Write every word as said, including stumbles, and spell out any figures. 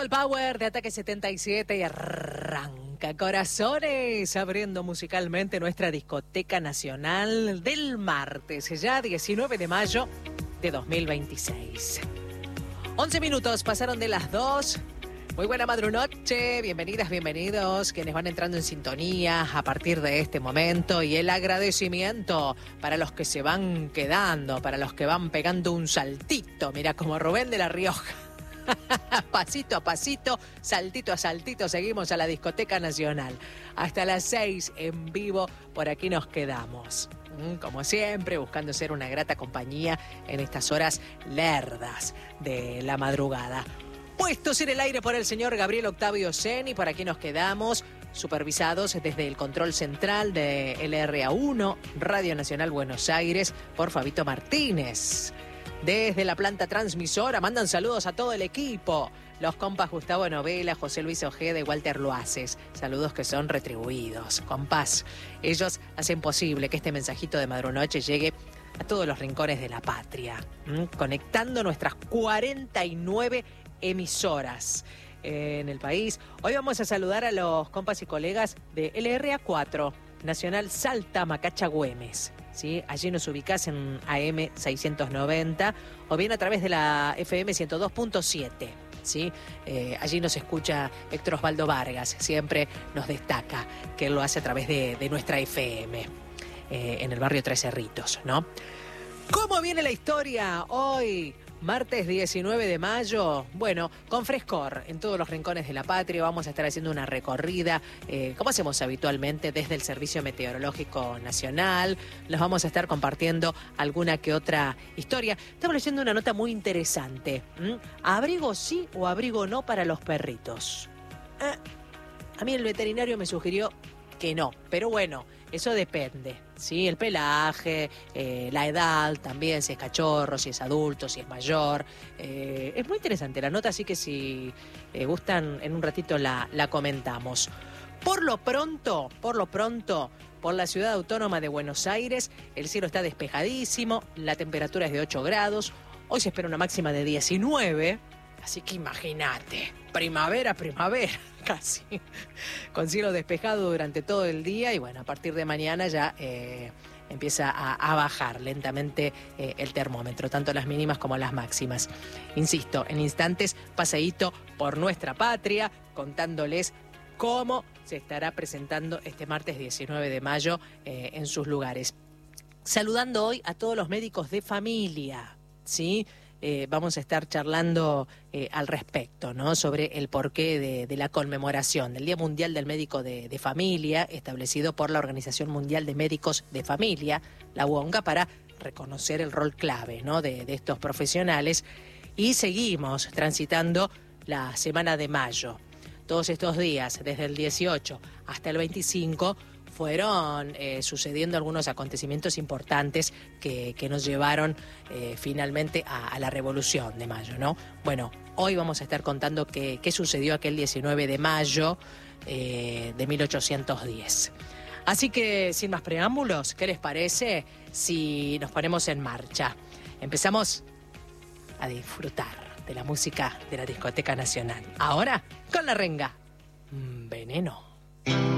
Total Power de Ataque setenta y siete y arranca corazones abriendo musicalmente nuestra discoteca nacional del martes, ya diecinueve de mayo de dos mil veintiséis. once minutos pasaron de las dos. Muy buena madrunoche, bienvenidas, bienvenidos, quienes van entrando en sintonía a partir de este momento, y el agradecimiento para los que se van quedando, para los que van pegando un saltito, mira, como Rubén de la Rioja. Pasito a pasito, saltito a saltito, seguimos a la discoteca nacional. Hasta las seis en vivo, por aquí nos quedamos. Como siempre, buscando ser una grata compañía en estas horas lerdas de la madrugada. Puestos en el aire por el señor Gabriel Octavio Seni, por aquí nos quedamos, supervisados desde el control central de L R A uno, Radio Nacional Buenos Aires, por Fabito Martínez. Desde la planta transmisora mandan saludos a todo el equipo. Los compas Gustavo Novela, José Luis Ojeda y Walter Loaces. Saludos que son retribuidos. Compás, ellos hacen posible que este mensajito de Madrunoche llegue a todos los rincones de la patria, ¿m? Conectando nuestras cuarenta y nueve emisoras en el país. Hoy vamos a saludar a los compas y colegas de L R A cuatro, Nacional Salta, Macacha, Güemes. ¿Sí? Allí nos ubicás en A M seiscientos noventa o bien a través de la F M ciento dos punto siete. ¿Sí? Eh, allí nos escucha Héctor Osvaldo Vargas, siempre nos destaca que él lo hace a través de, de nuestra F M, eh, en el barrio Tres Cerritos, ¿no? ¿Cómo viene la historia hoy? Martes diecinueve de mayo, bueno, con frescor en todos los rincones de la patria. Vamos a estar haciendo una recorrida, eh, como hacemos habitualmente, desde el Servicio Meteorológico Nacional. Les vamos a estar compartiendo alguna que otra historia. Estamos leyendo una nota muy interesante. ¿Mm? ¿Abrigo sí o abrigo no para los perritos? Eh, a mí el veterinario me sugirió que no, pero bueno, eso depende, ¿sí? El pelaje, eh, la edad también, si es cachorro, si es adulto, si es mayor. Eh, es muy interesante la nota, así que si eh, gustan, en un ratito la, la comentamos. Por lo pronto, por lo pronto, por la ciudad autónoma de Buenos Aires, el cielo está despejadísimo, la temperatura es de ocho grados, hoy se espera una máxima de diecinueve, así que imagínate, primavera, primavera. Casi, con cielo despejado durante todo el día y bueno, a partir de mañana ya eh, empieza a, a bajar lentamente eh, el termómetro, tanto las mínimas como las máximas. Insisto, en instantes, paseíto por nuestra patria, contándoles cómo se estará presentando este martes diecinueve de mayo eh, en sus lugares. Saludando hoy a todos los médicos de familia, ¿sí? Eh, vamos a estar charlando eh, al respecto, ¿no? Sobre el porqué de, de la conmemoración del Día Mundial del Médico de, de Familia, establecido por la Organización Mundial de Médicos de Familia, la UONGA, para reconocer el rol clave, ¿no? de, de estos profesionales. Y seguimos transitando la semana de mayo. Todos estos días, desde el dieciocho hasta el veinticinco, fueron eh, sucediendo algunos acontecimientos importantes que, que nos llevaron eh, finalmente a, a la Revolución de Mayo, ¿no? Bueno, hoy vamos a estar contando qué, qué sucedió aquel diecinueve de mayo eh, de mil ochocientos diez. Así que, sin más preámbulos, ¿qué les parece si nos ponemos en marcha? Empezamos a disfrutar de la música de la Discoteca Nacional. Ahora, con la renga. Veneno.